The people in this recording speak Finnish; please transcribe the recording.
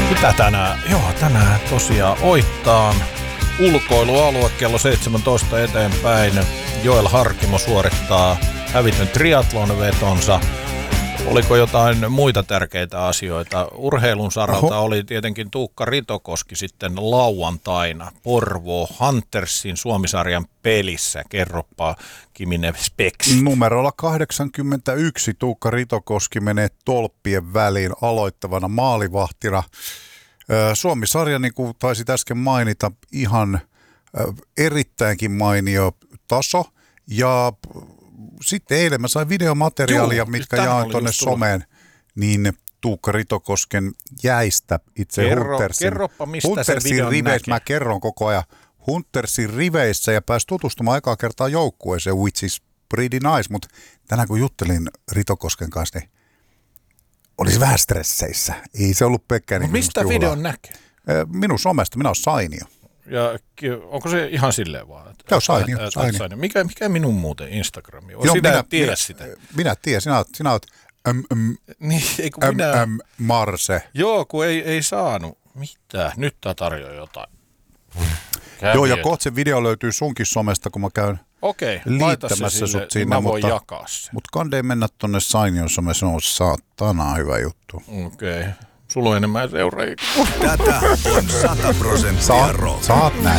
Mitä tänään? Joo, tänään tosiaan Oittaan ulkoilualue kello 17 eteenpäin. Joel Harkimo suorittaa hävityn triathlon-vetonsa. Oliko jotain muita tärkeitä asioita? Urheilun saralta oli tietenkin Tuukka Ritokoski sitten lauantaina Porvoo Huntersin Suomisarjan pelissä. Kerropa Kiminen Speksi. Numerolla 81 Tuukka Ritokoski menee tolppien väliin aloittavana maalivahtina. Suomisarja, niin kuin taisit äsken mainita, ihan erittäinkin mainio taso. Ja sitten eilen mä sain videomateriaalia, mitkä jaoin tuonne someen, niin Tuukka Ritokosken jäistä itse Huntersin. Kerropa, mistä Huntersin se videon riveissä, näkee. mä kerron koko ajan, Huntersin riveissä ja pääsi tutustumaan ekaa kertaa joukkueeseen, which is pretty nice, mutta tänään kun juttelin Ritokosken kanssa, niin olisi vähän stresseissä. Ei se ollut Pekka. Niin mistä videon näkee? Minun somesta, minä olen Sainio. Ja onko se ihan silleen vaan? Joo, Sainio. Mikä minun muuten Instagrami? Joo, Sinä tiedä sitä. Minä tiedän, sinä olet Niin, ei kun minä... Marse. Joo, kun ei saanut. Mitä? Nyt tää tarjoaa jotain. Joo, ja kohta se video löytyy sunkin somesta, kun mä käyn liittämässä sut niin siinä. mä voin jakaa sen. Mutta kandei mennä tonne Sainion some, se on saatana hyvä juttu. Okei. Sulla on enemmän seuraajia. Tätä on 100% Saat näin.